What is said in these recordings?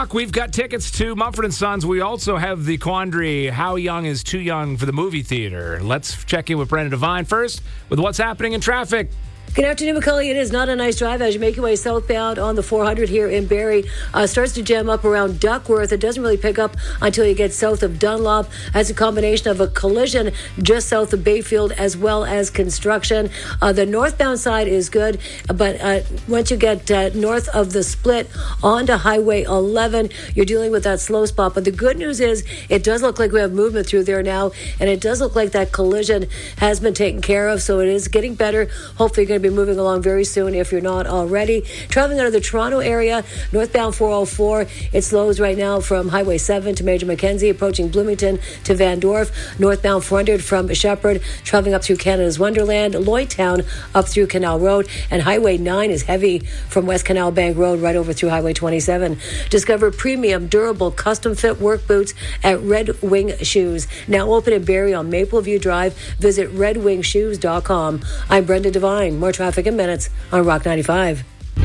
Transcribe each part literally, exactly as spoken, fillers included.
We've got tickets to Mumford and Sons. We also have the quandary, how young is too young for the movie theater? Let's check in with Brendan Devine first with what's happening in traffic. Good afternoon, Macaulay. It is not a nice drive as you make your way southbound on the four hundred here in Barrie. Uh, starts to jam up around Duckworth. It doesn't really pick up until you get south of Dunlop. As a combination of a collision just south of Bayfield as well as construction. Uh, the northbound side is good, but uh, once you get uh, north of the split onto Highway eleven, you're dealing with that slow spot. But the good news is it does look like we have movement through there now, and it does look like that collision has been taken care of, so it is getting better. Hopefully you're going to be moving along very soon if you're not already. Traveling out of the Toronto area, northbound four oh four, it slows right now from Highway seven to Major Mackenzie, approaching Bloomington to Van Dorf. Northbound four hundred from Shepherd, traveling up through Canada's Wonderland. Lloydtown up through Canal Road, and Highway nine is heavy from West Canal Bank Road right over through Highway twenty-seven. Discover premium, durable, custom fit work boots at Red Wing Shoes. Now open in Barrie on Mapleview Drive. Visit red wing shoes dot com. I'm Brenda Devine. More traffic in minutes on Rock ninety-five.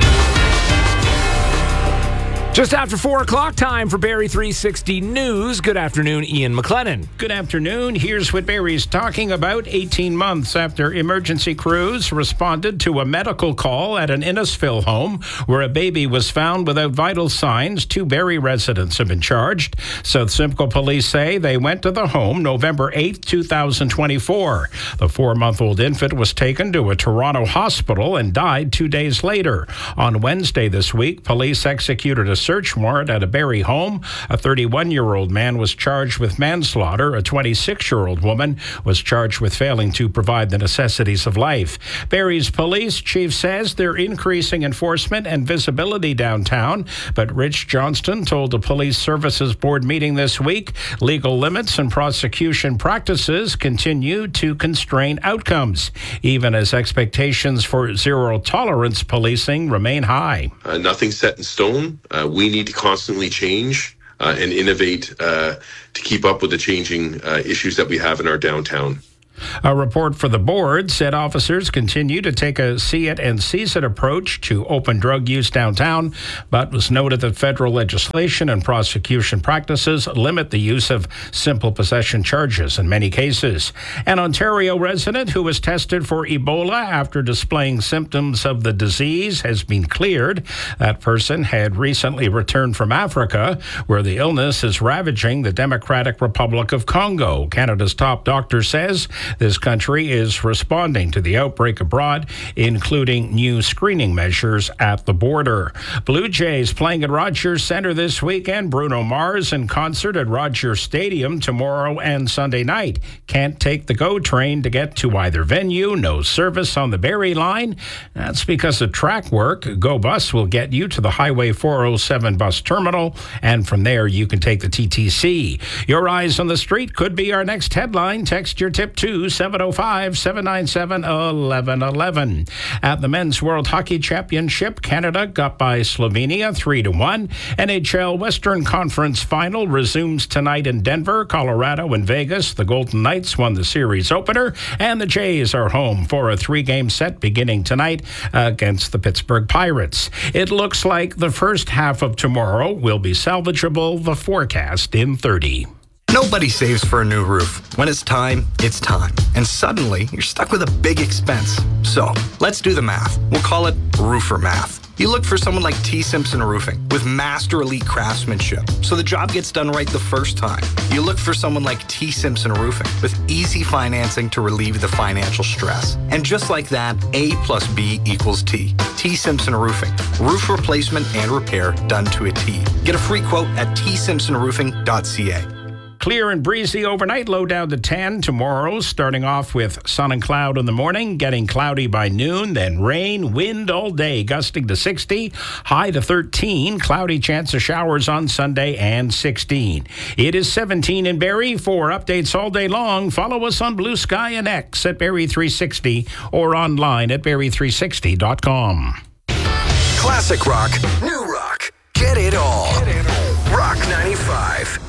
Just after four o'clock, time for Barrie three sixty News. Good afternoon, Ian McLennan. Good afternoon. Here's what Barrie's talking about. eighteen months after emergency crews responded to a medical call at an Innisfil home where a baby was found without vital signs, two Barrie residents have been charged. South Simcoe police say they went to the home November eighth, twenty twenty-four. The four-month-old infant was taken to a Toronto hospital and died two days later. On Wednesday this week, police executed a search warrant at a Barrie home. A thirty-one-year-old man was charged with manslaughter. A twenty-six-year-old woman was charged with failing to provide the necessities of life. Barrie's police chief says they're increasing enforcement and visibility downtown, but Rich Johnston told the Police Services Board meeting this week legal limits and prosecution practices continue to constrain outcomes, even as expectations for zero-tolerance policing remain high. Uh, nothing's set in stone. Uh, we need to constantly change uh, and innovate uh, to keep up with the changing uh, issues that we have in our downtown. A report for the board said officers continue to take a see it and seize it approach to open drug use downtown, but was noted that federal legislation and prosecution practices limit the use of simple possession charges in many cases. An Ontario resident who was tested for Ebola after displaying symptoms of the disease has been cleared. That person had recently returned from Africa, where the illness is ravaging the Democratic Republic of Congo. Canada's top doctor says this country is responding to the outbreak abroad, including new screening measures at the border. Blue Jays playing at Rogers Centre this weekend. Bruno Mars in concert at Rogers Stadium tomorrow and Sunday night. Can't take the GO train to get to either venue. No service on the Barrie line. That's because of track work. GO Bus will get you to the Highway four oh seven bus terminal, and from there you can take the T T C. Your eyes on the street could be our next headline. Text your tip to seven oh five, seven nine seven, one one one one. At the Men's World Hockey Championship, Canada got by Slovenia three to one. N H L Western Conference Final resumes tonight in Denver, Colorado, and Vegas. The Golden Knights won the series opener, and the Jays are home for a three-game set beginning tonight against the Pittsburgh Pirates. It looks like the first half of tomorrow will be salvageable. The forecast in thirty. Nobody saves for a new roof. When it's time, it's time. And suddenly, you're stuck with a big expense. So, let's do the math. We'll call it roofer math. You look for someone like T. Simpson Roofing with master elite craftsmanship, so the job gets done right the first time. You look for someone like T. Simpson Roofing with easy financing to relieve the financial stress. And just like that, A plus B equals T. T. Simpson Roofing. Roof replacement and repair done to a T. Get a free quote at t simpson roofing dot c a. Clear and breezy overnight, low down to ten. Tomorrow, starting off with sun and cloud in the morning, getting cloudy by noon, then rain, wind all day, gusting to sixty, high to thirteen, cloudy chance of showers on Sunday, and sixteen. It is seventeen in Barrie. For updates all day long, follow us on Blue Sky and X at Barrie three sixty or online at barrie three sixty dot com. Classic rock, new rock, get it all. Get it all. Rock ninety-five.